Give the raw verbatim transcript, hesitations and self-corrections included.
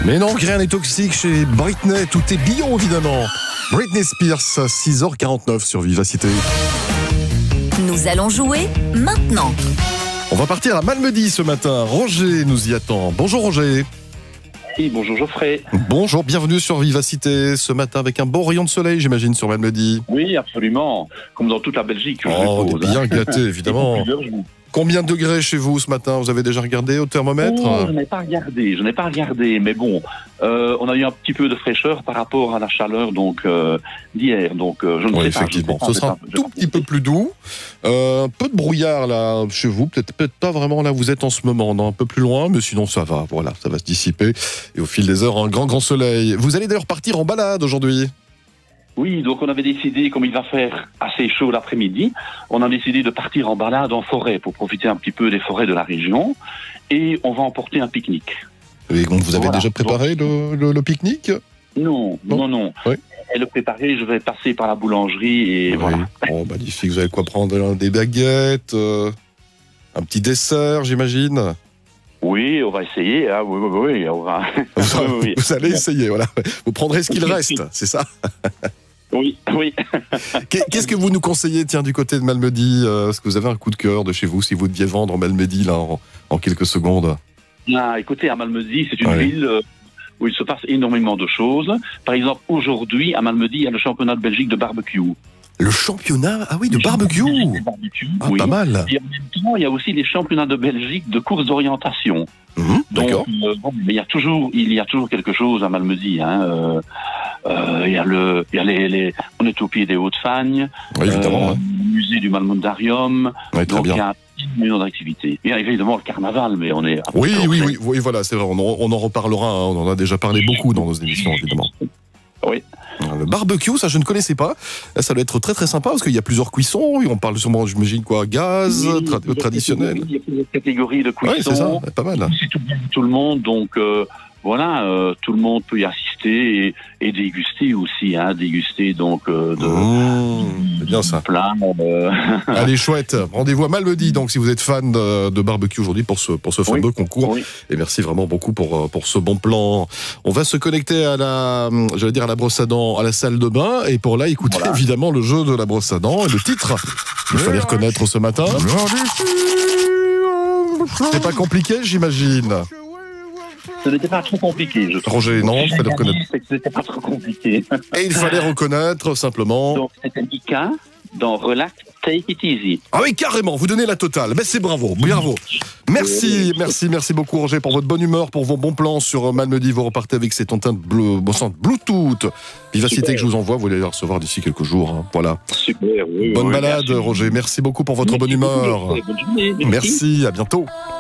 Mais non, rien n'est toxique chez Britney, tout est bio évidemment. Britney Spears, six heures quarante-neuf sur Vivacité. Nous allons jouer maintenant. On va partir à Malmedy ce matin. Roger nous y attend. Bonjour Roger. Oui, bonjour Geoffrey. Bonjour, bienvenue sur Vivacité ce matin avec un beau rayon de soleil, j'imagine, sur Malmedy. Oui, absolument. Comme dans toute la Belgique. Je Oh, on est suppose, bien hein. gâtés, évidemment. Combien de degrés chez vous ce matin? Vous avez déjà regardé au thermomètre? Oh, je n'ai pas regardé, je n'ai pas regardé, mais bon, euh, on a eu un petit peu de fraîcheur par rapport à la chaleur donc euh, d'hier, donc euh, je ne Oui, sais pas. effectivement, je ne ce sais pas, sera je un sais tout pas. petit peu plus doux. Euh, un peu de brouillard là chez vous, peut-être peut-être pas vraiment là où vous êtes en ce moment, non, un peu plus loin, mais sinon ça va, voilà, ça va se dissiper. Et au fil des heures, un grand grand soleil. Vous allez d'ailleurs partir en balade aujourd'hui? Oui, donc on avait décidé, comme il va faire assez chaud l'après-midi, on a décidé de partir en balade en forêt pour profiter un petit peu des forêts de la région, et on va emporter un pique-nique. Et donc vous avez Voilà. déjà préparé le, le- le pique-nique? Non, Non. non, non. Oui. Et le préparer, je vais passer par la boulangerie et Oui. voilà. Oh, magnifique, vous avez quoi prendre? Des baguettes, euh, un petit dessert, j'imagine. Oui, on va essayer. Ah, oui, oui, oui, on va. Vous, oui, oui. vous allez essayer, voilà. Vous prendrez ce qu'il reste, c'est ça? Oui, oui. Qu'est- Qu'est-ce que vous nous conseillez, tiens, du côté de Malmedy? euh, Est-ce que vous avez un coup de cœur de chez vous, si vous deviez vendre Malmedy là en, en quelques secondes? Ah, écoutez, à Malmedy, c'est une Ouais. ville euh, où il se passe énormément de choses. Par exemple, aujourd'hui, à Malmedy, il y a le championnat de Belgique de barbecue. Le championnat, ah oui, de barbecue. De barbecue, Ah, oui. pas mal. Et en même temps, il y a aussi les championnats de Belgique de courses d'orientation. Mhm, Donc, D'accord. euh, bon, mais il y a toujours, il y a toujours quelque chose à Malmedy. Hein. Euh, euh, il y a le, il y a les, les, on est au pied des Hauts-de-Fagne. Oui, évidemment. euh, ouais. Musée du Malmundarium. Ouais, très Donc, il y bien. a un million d'activités. Il y a évidemment le carnaval, mais on est. Oui, alors, oui, c'est- oui, oui, voilà, c'est vrai, on en, on en reparlera, hein, on en a déjà parlé beaucoup dans nos émissions, évidemment. Oui. Le barbecue, ça je ne connaissais pas. Ça doit être très très sympa parce qu'il y a plusieurs cuissons. On parle sûrement, j'imagine quoi, gaz, Oui, tra- il y a traditionnel. plusieurs- Il y a plusieurs catégories de Oui, c'est ça, cuisson. pas mal. C'est tout, tout le monde, donc euh, voilà, euh, tout le monde peut y assister et, et déguster aussi, hein, déguster donc euh, de Mmh, c'est bien ça. plein. Euh, Allez, chouette. Rendez-vous à Malmedy, donc, si vous êtes fan de, de barbecue aujourd'hui pour ce, pour ce fameux Oui. concours. oui. Et merci vraiment beaucoup pour, euh, pour ce bon plan. On va se connecter à la, hum, j'allais dire à la brosse à dents, à la salle de bain. Et pour là, écouter Voilà. évidemment le jeu de la brosse à dents et le titre. Il fallait reconnaître ce matin. C'est pas compliqué, j'imagine. Ce n'était pas trop compliqué, je trouve. Roger, non, il fallait reconnaître. C'est que ce n'était pas trop compliqué. Et il fallait reconnaître simplement. Donc c'était Mika dans Relax, Take It Easy. Ah oui, carrément, vous donnez la totale. Ben, c'est bravo, bravo. Merci, merci, merci beaucoup Roger pour votre bonne humeur, pour vos bons plans sur Malmedy. Vous repartez avec cette antenne bleu, bon, Bluetooth. Vivacité Super. que je vous envoie, vous allez la recevoir d'ici quelques jours. Hein. Voilà. Super, oui. Bonne oui, balade merci. Roger, merci beaucoup pour votre Merci bonne beaucoup, humeur. Geoffrey. Bonne journée, Merci, à bientôt.